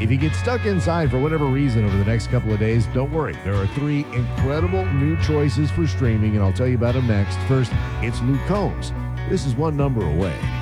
If you get stuck inside for whatever reason over the next couple of days, don't worry. There are 3 incredible new choices for streaming, and I'll tell you about them next. First, it's Luke Combs. This is One Number Away.